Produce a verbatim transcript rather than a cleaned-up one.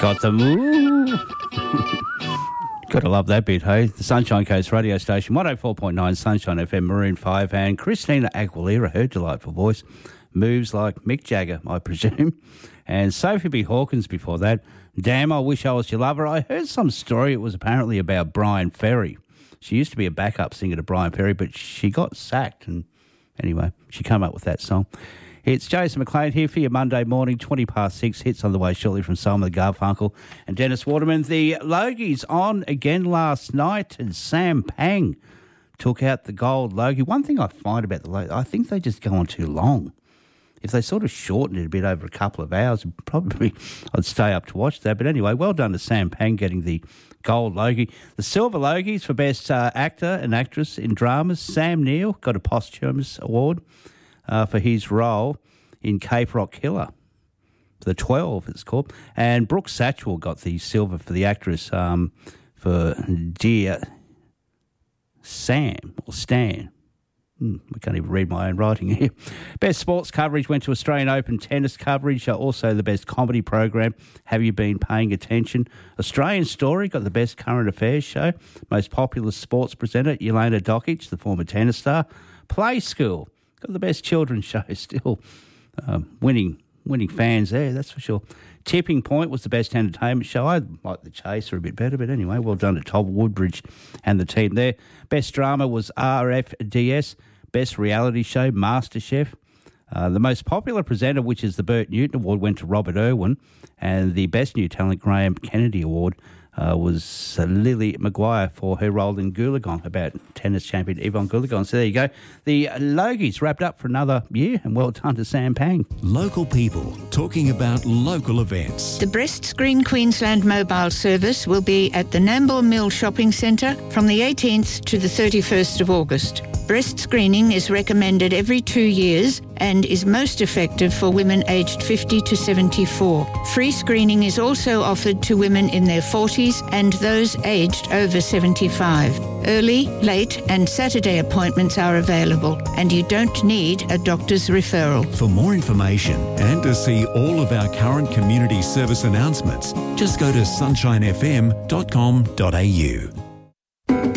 Got the move. Gotta love that bit, hey? The Sunshine Coast radio station, one oh four point nine Sunshine F M, Maroon five, and Christina Aguilera, her delightful voice, moves like Mick Jagger, I presume. And Sophie B. Hawkins before that. Damn, I Wish I Was Your Lover. I heard some story, it was apparently about Brian Ferry. She used to be a backup singer to Brian Ferry, but she got sacked, and anyway, she came up with that song. It's Jason McLean here for your Monday morning, twenty past six. Hits on the way shortly from Simon the Garfunkel and Dennis Waterman. The Logies on again last night, and Sam Pang took out the gold Logie. One thing I find about the Logies, I think they just go on too long. If they sort of shortened it a bit over a couple of hours, probably I'd stay up to watch that. But anyway, well done to Sam Pang getting the gold Logie. The silver Logies for Best uh, Actor and Actress in Dramas. Sam Neill got a posthumous award uh, for his role in Cape Rock Killer. The twelve, it's called. And Brooke Satchwell got the silver for the actress um, for Dear Sam, or Stan. Hmm, I can't even read my own writing here. Best sports coverage went to Australian Open tennis coverage. Uh, also the best comedy program, Have You Been Paying Attention? Australian Story got the best current affairs show. Most popular sports presenter, Jelena Dokic, the former tennis star. Play School got the best children's show still. Um, winning winning fans there, that's for sure. Tipping Point was the best entertainment show. I like The Chaser a bit better, but anyway, well done to Tom Woodbridge and the team there. Best drama was R F D S. Best reality show, MasterChef. Uh, the most popular presenter, which is the Bert Newton Award, went to Robert Irwin, and the best new talent, Graham Kennedy Award, uh, was uh, Lily Maguire for her role in Goolagong, about tennis champion Yvonne Goolagong. So there you go. The Logies wrapped up for another year, and well done to Sam Pang. Local people talking about local events. The Breast Screen Queensland mobile service will be at the Nambour Mill Shopping Centre from the eighteenth to the thirty-first of August. Breast screening is recommended every two years and is most effective for women aged fifty to seventy-four. Free screening is also offered to women in their forties and those aged over seventy-five. Early, late and Saturday appointments are available, and you don't need a doctor's referral. For more information and to see all of our current community service announcements, just go to sunshine f m dot com dot a u.